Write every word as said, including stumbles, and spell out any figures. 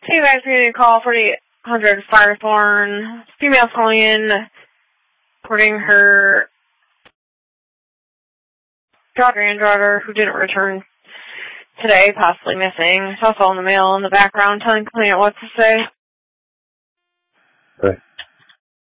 Hey guys, we need to call forty-eight hundred Firethorn. Female calling in, reporting her daughter-granddaughter who didn't return today, possibly missing. Cell phone in the mail in the background telling the client what to say.